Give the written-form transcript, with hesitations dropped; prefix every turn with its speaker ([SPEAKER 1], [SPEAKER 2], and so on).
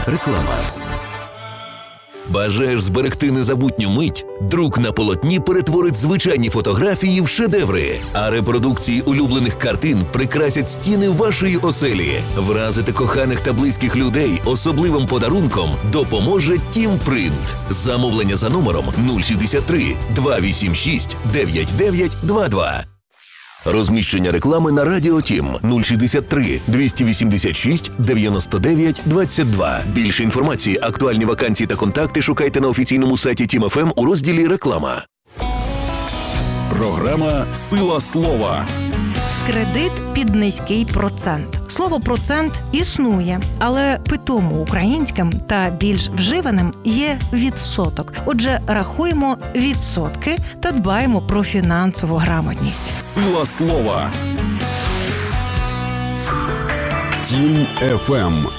[SPEAKER 1] Реклама. Бажаєш зберегти незабутню мить? Друк на полотні перетворить звичайні фотографії в шедеври, а репродукції улюблених картин прикрасять стіни вашої оселі. Вразити коханих та близьких людей особливим подарунком допоможе Тімпринт. Замовлення за номером 063 286 9922. Розміщення реклами на Радіо Тім 063 286 99 22. Більше інформації, актуальні вакансії та контакти шукайте на офіційному сайті Тім ФМ у розділі «Реклама».
[SPEAKER 2] Програма «Сила слова».
[SPEAKER 3] Кредит під низький процент. Слово «процент» існує, але питому українським та більш вживаним є відсоток. Отже, рахуємо відсотки та дбаємо про фінансову грамотність.
[SPEAKER 2] «Сила слова». Тім ФМ.